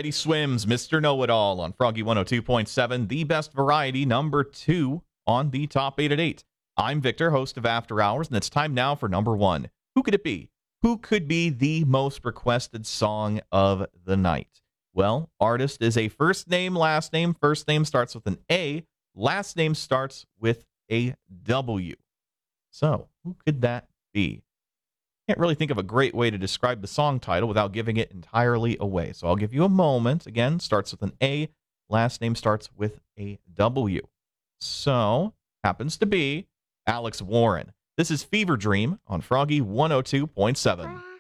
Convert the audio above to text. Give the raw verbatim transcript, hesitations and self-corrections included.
Everybody Swims, Mister Know-It-All on Froggy one oh two point seven, the best variety, number two on the top eight at eight. I'm Victor, host of After Hours, and it's time now for number one. Who could it be? Who could be the most requested song of the night? Well, artist is a first name, last name. First name starts with an A. Last name starts with a W. So, who could that be? Can't really think of a great way to describe the song title without giving it entirely away. So I'll give you a moment. Again, starts with an A. Last name starts with a W. So, happens to be Alex Warren. This is Fever Dream on Froggy one oh two point seven.